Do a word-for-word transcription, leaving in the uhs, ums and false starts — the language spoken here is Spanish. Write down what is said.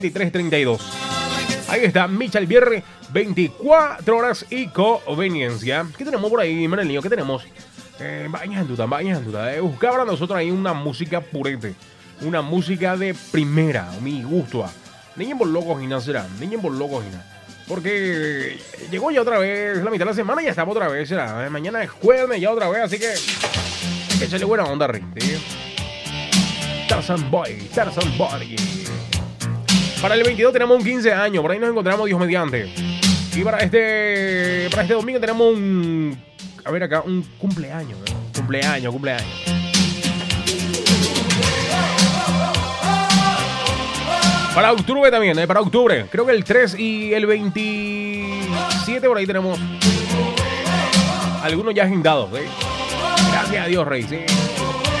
veintitrés treinta y dos. Ahí está Michel Bierre, veinticuatro horas y conveniencia. ¿Qué tenemos por ahí, Manelio? ¿Qué tenemos? Eh, vaya en duda, vaya en duda. Eh, buscar para nosotros ahí una música purete. Una música de primera, mi gusto. Niñen por locos, Gina, será. Niñen por locos, Gina. Porque llegó ya otra vez, la mitad de la semana ya estamos otra vez, será. Mañana es jueves ya otra vez, así que hay que echarle buena onda, Rick. ¿Sí? Tarzan Boy, Tarzan Boy. Para el veintidós tenemos un quince años, por ahí nos encontramos Dios mediante. Y para este, para este domingo tenemos un, a ver acá, un cumpleaños, ¿eh? Cumpleaños, cumpleaños. Para octubre también, ¿eh? Para octubre. Creo que el tres y el veintisiete por ahí tenemos algunos ya agendados, ¿eh? Gracias a Dios, Rey, ¿sí?